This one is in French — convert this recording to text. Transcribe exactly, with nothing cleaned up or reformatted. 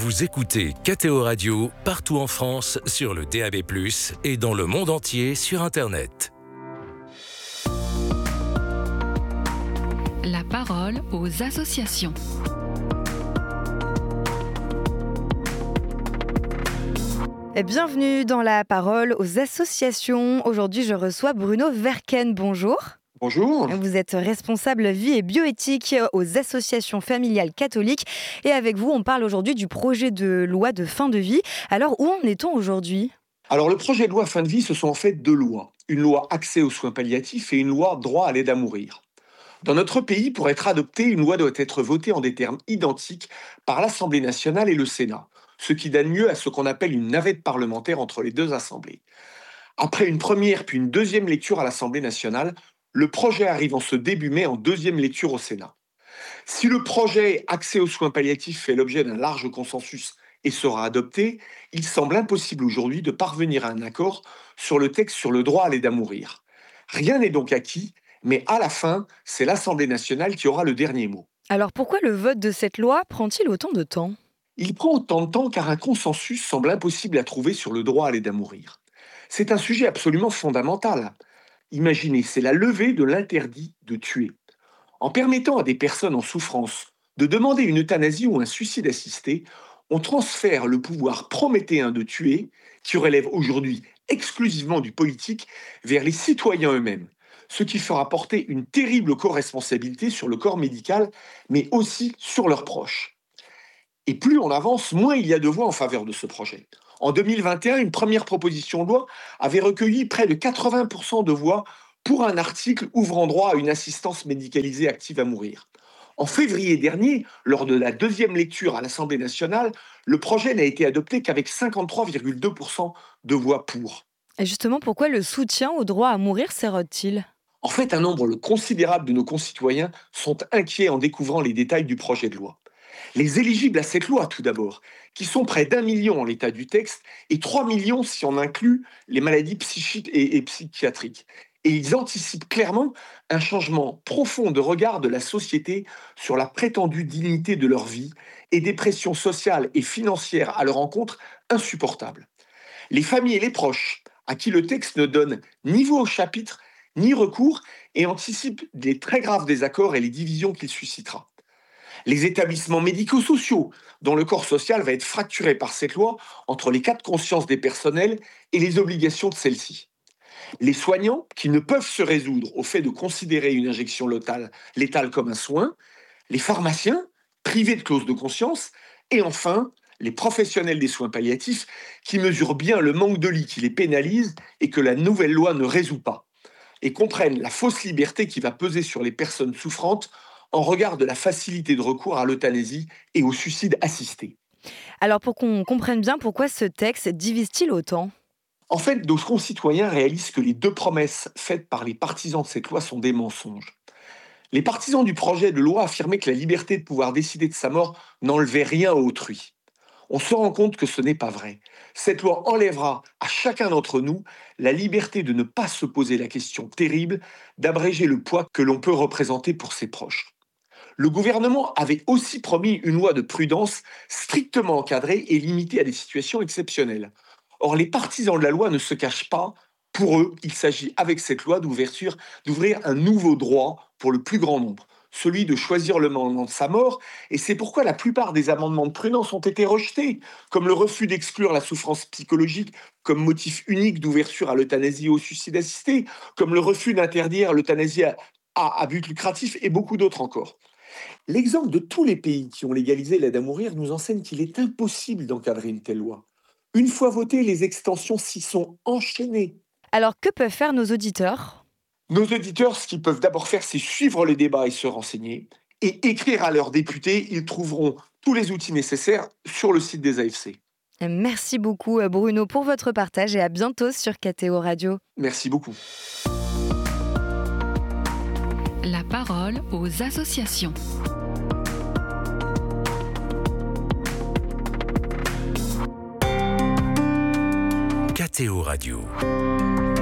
Vous écoutez K T O Radio partout en France sur le D A B plus, et dans le monde entier sur Internet. La parole aux associations. Bienvenue dans La parole aux associations. Aujourd'hui, je reçois Bruno Verken. Bonjour. Bonjour. Vous êtes responsable vie et bioéthique aux associations familiales catholiques. Et avec vous, on parle aujourd'hui du projet de loi de fin de vie. Alors, où en est-on aujourd'hui ? Alors, le projet de loi fin de vie, ce sont en fait deux lois. Une loi accès aux soins palliatifs et une loi droit à l'aide à mourir. Dans notre pays, pour être adoptée, une loi doit être votée en des termes identiques par l'Assemblée nationale et le Sénat, ce qui donne lieu à ce qu'on appelle une navette parlementaire entre les deux assemblées. Après une première puis une deuxième lecture à l'Assemblée nationale, le projet arrive en ce début mai en deuxième lecture au Sénat. Si le projet accès aux soins palliatifs fait l'objet d'un large consensus et sera adopté, il semble impossible aujourd'hui de parvenir à un accord sur le texte sur le droit à l'aide à mourir. Rien n'est donc acquis, mais à la fin, c'est l'Assemblée nationale qui aura le dernier mot. Alors, pourquoi le vote de cette loi prend-il autant de temps ? Il prend autant de temps car un consensus semble impossible à trouver sur le droit à l'aide à mourir. C'est un sujet absolument fondamental. Imaginez, c'est la levée de l'interdit de tuer. En permettant à des personnes en souffrance de demander une euthanasie ou un suicide assisté, on transfère le pouvoir prométhéen de tuer, qui relève aujourd'hui exclusivement du politique, vers les citoyens eux-mêmes, ce qui fera porter une terrible co-responsabilité sur le corps médical, mais aussi sur leurs proches. Et plus on avance, moins il y a de voix en faveur de ce projet. En deux mille vingt et un, une première proposition de loi avait recueilli près de quatre-vingts pour cent de voix pour un article ouvrant droit à une assistance médicalisée active à mourir. En février dernier, lors de la deuxième lecture à l'Assemblée nationale, le projet n'a été adopté qu'avec cinquante-trois virgule deux pour cent de voix pour. Et justement, pourquoi le soutien au droit à mourir s'érode-t-il ? En fait, un nombre considérable de nos concitoyens sont inquiets en découvrant les détails du projet de loi. Les éligibles à cette loi, tout d'abord, qui sont près d'un million en l'état du texte, et trois millions si on inclut les maladies psychiques et, et psychiatriques. Et ils anticipent clairement un changement profond de regard de la société sur la prétendue dignité de leur vie et des pressions sociales et financières à leur encontre insupportables. Les familles et les proches, à qui le texte ne donne ni voix au chapitre, ni recours, et anticipe des très graves désaccords et les divisions qu'il suscitera. Les établissements médico-sociaux, dont le corps social va être fracturé par cette loi entre les cas de conscience des personnels et les obligations de celles-ci. Les soignants, qui ne peuvent se résoudre au fait de considérer une injection létale, létale comme un soin. Les pharmaciens, privés de clause de conscience. Et enfin, les professionnels des soins palliatifs, qui mesurent bien le manque de lits qui les pénalise et que la nouvelle loi ne résout pas, et comprennent la fausse liberté qui va peser sur les personnes souffrantes en regard de la facilité de recours à l'euthanasie et au suicide assisté. Alors, pour qu'on comprenne bien, pourquoi ce texte divise-t-il autant ? En fait, nos concitoyens réalisent que les deux promesses faites par les partisans de cette loi sont des mensonges. Les partisans du projet de loi affirmaient que la liberté de pouvoir décider de sa mort n'enlevait rien à autrui. On se rend compte que ce n'est pas vrai. Cette loi enlèvera à chacun d'entre nous la liberté de ne pas se poser la question terrible d'abréger le poids que l'on peut représenter pour ses proches. Le gouvernement avait aussi promis une loi de prudence strictement encadrée et limitée à des situations exceptionnelles. Or, les partisans de la loi ne se cachent pas. Pour eux, il s'agit avec cette loi d'ouverture, d'ouvrir un nouveau droit pour le plus grand nombre, celui de choisir le moment de sa mort, et c'est pourquoi la plupart des amendements de prudence ont été rejetés, comme le refus d'exclure la souffrance psychologique comme motif unique d'ouverture à l'euthanasie et au suicide assisté, comme le refus d'interdire l'euthanasie à, à, à but lucratif, et beaucoup d'autres encore. L'exemple de tous les pays qui ont légalisé l'aide à mourir nous enseigne qu'il est impossible d'encadrer une telle loi. Une fois votées, les extensions s'y sont enchaînées. Alors, que peuvent faire nos auditeurs ? Nos auditeurs, ce qu'ils peuvent d'abord faire, c'est suivre les débats et se renseigner, et écrire à leurs députés. Ils trouveront tous les outils nécessaires sur le site des A F C. Merci beaucoup Bruno pour votre partage et à bientôt sur K T O Radio. Merci beaucoup. La parole aux associations. K T O Radio.